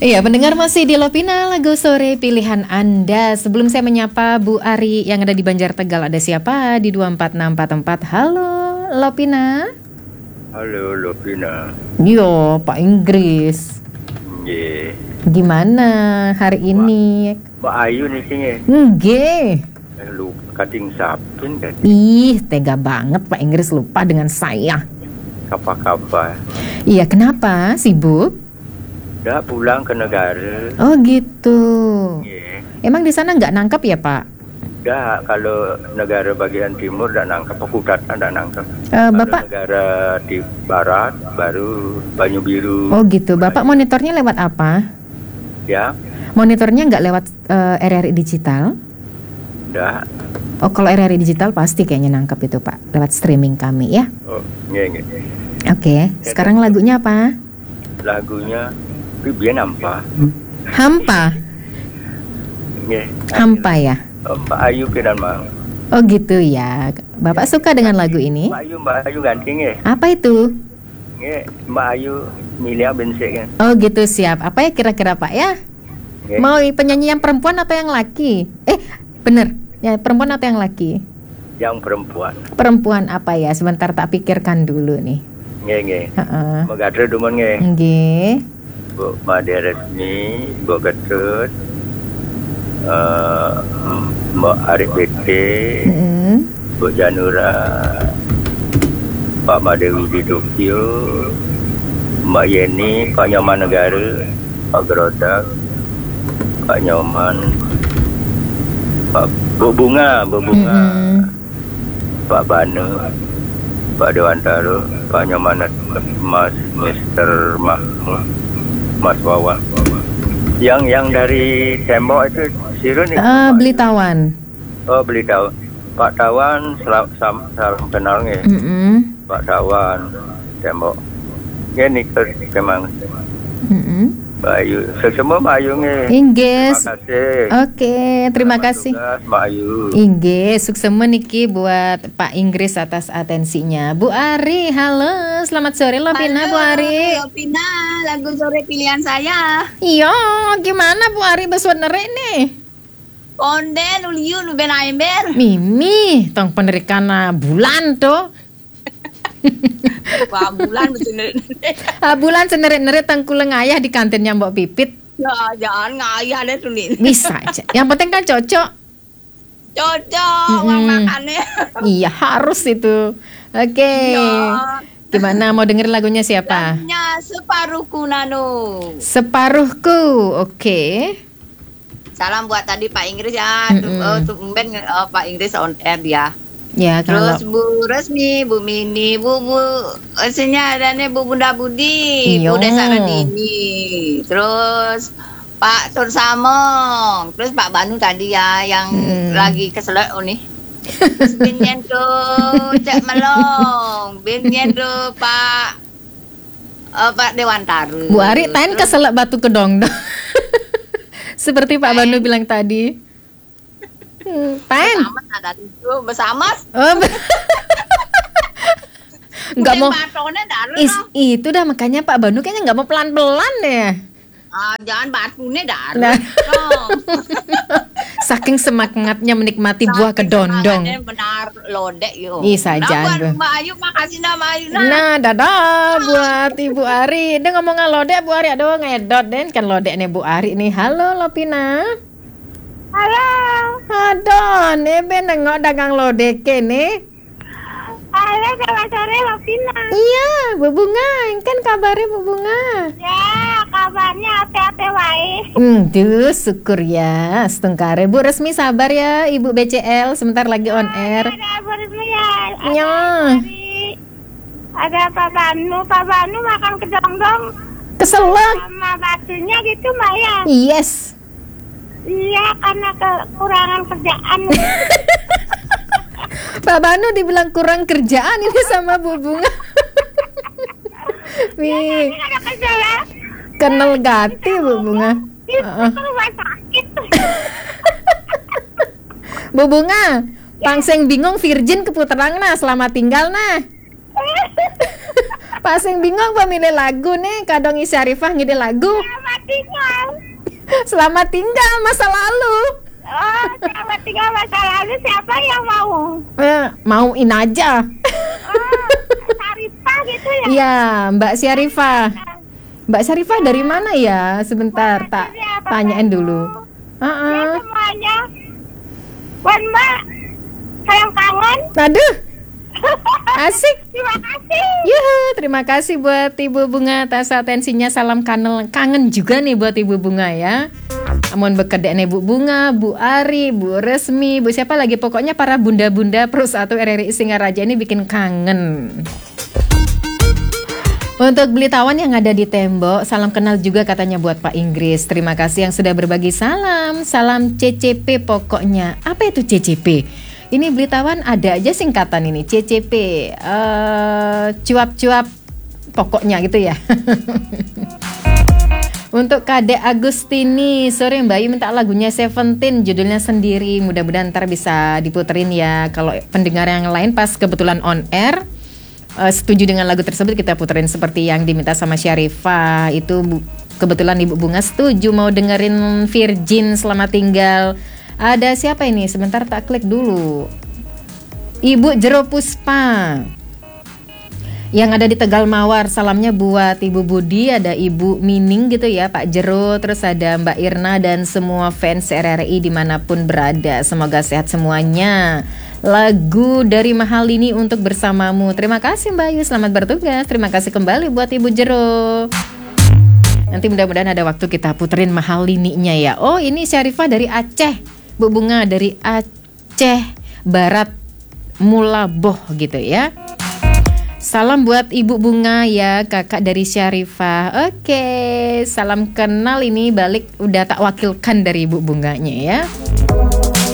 Iya, pendengar masih di Lovina, lagu sore pilihan Anda. Sebelum saya menyapa Bu Ari yang ada di Banjar Tegal, ada siapa di 24644? Halo, Lovina. Halo, Lovina. Yo, Pak Inggris. Nggih. Gimana hari ini? Mbak Ayu nih kayaknya. Nggih. Lu kating sapin kan. Ih, tega banget Pak Inggris lupa dengan saya. Kapal-kapal. Iya, kenapa? Sibuk? Udah pulang ke negara. Oh gitu. Nggih. Emang di sana nggak nangkep ya Pak? Udah, kalau negara bagian timur udah nangkep, Kudat udah nangkep. Bapak? Negara di barat baru Banyu Biru. Oh gitu. Bapak monitornya lewat apa? Ya, Monitornya nggak lewat RRI digital? udah. Oh, kalau RRI digital pasti kayaknya nangkep itu Pak, lewat streaming kami ya. Oh, nggih. Oke, sekarang lagunya apa? Lagunya Bibian Hampa. Hampa. Nggih. Hampa ya. Mbak Ayu kiran mang. Oh gitu ya. Bapak suka dengan lagu ini? Mbak Ayu ganting ya. Apa itu? Nggih, Mbak Ayu milih bensik kan. Oh gitu, siap. Apa ya kira-kira Pak ya? Nggih. Mau penyanyi yang perempuan atau yang laki? Bener. Ya, perempuan atau yang laki? Yang perempuan. Perempuan apa ya? Sebentar tak pikirkan dulu nih. Nggih. Heeh. Magadre dumun nggih. Nggih. Bu Made Resmi, Bu Getut, Mbak Arif BT, Heeh. Bu Janura, Pak Made Widi Tokyo, Mbak Yeni, Pak Nyoman Negara, Pak Gerodak, Pak Nyoman, Bu Bunga, Pak Banu, Pak Dewantaro, Pak Nyoman, Mas Mister Mahmud, Mas Wawan. Yang dari tembok itu Sirun itu. Beli tawan. Oh, beli tahu. Pak Tawan, salam kenal nggih. Pak Tawan, tembok. Ini kemang. Mbak Ayu, semua Mbak Ayu nggih. Inggris. Terima kasih. Oke, terima kasih. Tugas, Mbak Ayu. Inggris, sukses niki buat Pak Inggris atas atensinya. Bu Ari, halo, selamat sore Lovina. Bu Ari. Lovina, lagu sore pilihan saya. Iya, gimana Bu Ari besut nerek nih? Konden uliun ben aimber. Mimi, tong penerikan bulan tuh. Wah, bulan bener. Bulan senerik-nerik tengkuleng ayah di kantinnya Mbok Pipit. Ya, jangan ngayah deh tuh nih. Bisa aja. Yang penting kan cocok. Cocok uang makannya. Iya, harus itu. Oke. Ya. Gimana mau dengerin lagunya siapa? Lagunya Separuhku Nano. Separuhku. Oke. Salam buat tadi Pak Inggris ya. Tumben Pak Inggris on air dia. Ya, kalau Terus Bu Resmi, Bu Mini, Bu isinya ada nih Bu Bunda Budi, Iyo. Bu Desa Radini. Terus Pak Tur Samong, terus Pak Banu tadi ya yang lagi keselak nih. Terus binyen tuh Cak Melong, binyen tuh Pak Dewantaro. Bu Ari tain keselak batu kedong dong. Seperti Pak Banu bilang tadi. Tain. Besamas ada itu, besamas. Nggak mau. Batone daru Itu dah makanya Pak Banu kayaknya nggak mau pelan-pelan deh. jangan batune daru. Nah. Saking semangatnya menikmati buah kedondong. Benar lodek yo. Ih, saja. Nah, Mbak Ayu makasih Mbak Ayu. Nah, dadah buat Ibu Ari. Dia ngomong lodek Bu Ari, aduh ngedot den kan lodek nih Bu Ari nih. Halo Lovina. Halo. Aduh, nebe nengok dagang lodek nih. Halo, selamat sore Lovina. Iya, Bu Bunga, kan kabarnya Bu Bunga. Ya, kabarnya hati-hati wae. Duh, syukur ya. Setengkare Bu Resmi sabar ya, Ibu BCL sebentar lagi on air. Ada Bu Resmi ya. Ya. Ada Pak Banu. Pak Banu makan kedong-dong Keselak. sama batunya gitu Mbak ya. Yes. Iya, karena kekurangan kerjaan. Pak Banu dibilang kurang kerjaan ini sama Bu Bunga. Wih, Ada kerja ya. kenal gati Bu Bunga. Itu ke rumah sakit. Bu Bunga, pangseng bingung virgin keputerang nah selamat tinggal nah. Paseng bingung pemilih lagu nih, kadang isi Arifah ngide lagu. Selamat tinggal. Selamat tinggal masa lalu. Oh, selamat tinggal masa lalu. Siapa yang mau? Mauin aja. Oh, Sarifah gitu ya? Iya, Mbak Syarifah. Mbak Syarifah dari mana ya? Sebentar, tak tanyain dulu. Ya semuanya. Buat Mbak, sayang kangen. Aduh, asik. Terima kasih. Yuhu, terima kasih buat Ibu Bunga atas atensinya. Salam kangen juga nih buat Ibu Bunga ya. Amun bekedek nih Bu Bunga, Bu Ari, Bu Resmi, Bu siapa lagi, pokoknya para bunda-bunda Pro 1 RRI Singaraja ini bikin kangen. Untuk Belitawan yang ada di tembok, salam kenal juga katanya buat Pak Inggris. Terima kasih yang sudah berbagi salam. Salam CCP pokoknya. Apa itu CCP? Ini Belitawan ada aja singkatan ini, CCP. Cuap-cuap pokoknya gitu ya. Untuk Kadek Agustini, sore Mbak Ayu minta lagunya Seventeen, judulnya Sendiri. Mudah-mudahan ntar bisa diputerin ya. Kalau pendengar yang lain pas kebetulan on air setuju dengan lagu tersebut, kita puterin seperti yang diminta sama Syarifah. Itu kebetulan Ibu Bunga setuju mau dengerin Virgin Selamat Tinggal. Ada siapa ini? Sebentar tak klik dulu. Ibu Jero Puspa yang ada di Tegal Mawar. Salamnya buat Ibu Budi, ada Ibu Mining gitu ya, Pak Jero, terus ada Mbak Irna dan semua fans RRI dimanapun berada. Semoga sehat semuanya. Lagu dari Mahalini untuk bersamamu. Terima kasih Mbak Ayu, selamat bertugas. Terima kasih kembali buat Ibu Jero. Nanti mudah-mudahan ada waktu kita puterin Mahalininya ya. Oh ini Syarifah dari Aceh, Bu Bunga dari Aceh Barat Mulaboh gitu ya. Salam buat Ibu Bunga ya, kakak dari Syarifah. Oke, salam kenal ini balik udah tak wakilkan dari Ibu Bunganya ya.